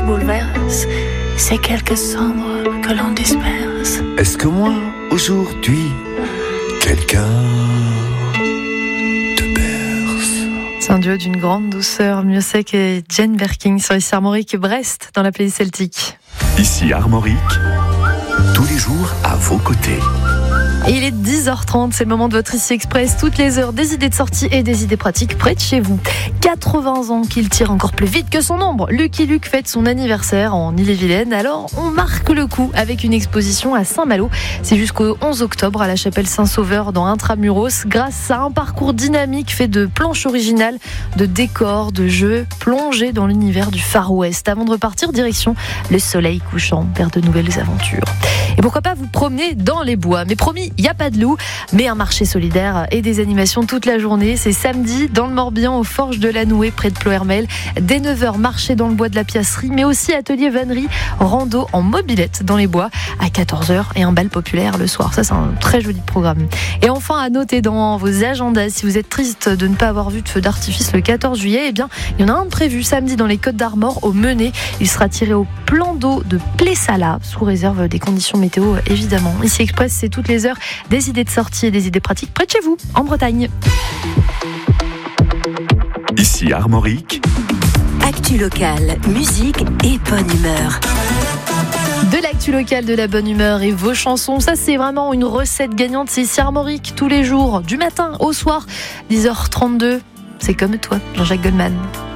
bouleverse, c'est quelques cendres que l'on disperse. Est-ce que moi, aujourd'hui, quelqu'un te berce? C'est un duo d'une grande douceur, Miossec et Jane Birkin sur ici Armorique Brest dans la playlist celtique. Ici Armorique, tous les jours à vos côtés. Et il est 10h30, c'est le moment de votre Ici Express. Toutes les heures, des idées de sortie et des idées pratiques près de chez vous. 80 ans qu'il tire encore plus vite que son ombre. Lucky Luke fête son anniversaire en Ille-et-Vilaine. Alors, on marque le coup avec une exposition à Saint-Malo. C'est jusqu'au 11 octobre à la chapelle Saint-Sauveur dans Intramuros. Grâce à un parcours dynamique fait de planches originales, de décors, de jeux, plongés dans l'univers du Far West. Avant de repartir, direction le soleil couchant vers de nouvelles aventures. Et pourquoi pas vous promener dans les bois. Mais promis, il n'y a pas de loup, mais un marché solidaire et des animations toute la journée. C'est samedi dans le Morbihan aux Forges de la Nouée près de Ploërmel. Dès 9h, marché dans le bois de la Piasserie, mais aussi atelier vannerie, rando en mobilette dans les bois à 14h et un bal populaire le soir. Ça, c'est un très joli programme. Et enfin, à noter dans vos agendas, si vous êtes triste de ne pas avoir vu de feu d'artifice le 14 juillet, eh bien, il y en a un de prévu samedi dans les Côtes d'Armor au Menet. Il sera tiré au plan d'eau de Plessala, sous réserve des conditions météo évidemment. Ici Express, c'est toutes les heures des idées de sortie et des idées pratiques près de chez vous, en Bretagne. Ici Armorique. Actu locale, musique et bonne humeur. De l'actu locale, de la bonne humeur et vos chansons, ça c'est vraiment une recette gagnante. C'est ici Armorique tous les jours, du matin au soir, 10h32. C'est comme toi, Jean-Jacques Goldman.